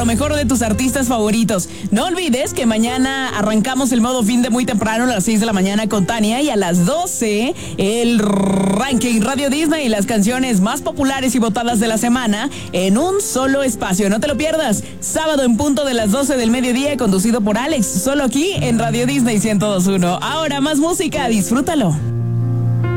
lo mejor de tus artistas favoritos. No olvides que mañana arrancamos el modo fin de muy temprano a las 6 de la mañana con Tania y a las 12 el ranking Radio Disney y las canciones más populares y votadas de la semana en un solo espacio. No te lo pierdas. Sábado en punto de las 12 del mediodía, conducido por Alex, solo aquí en Radio Disney 102.1. Ahora más música, disfrútalo.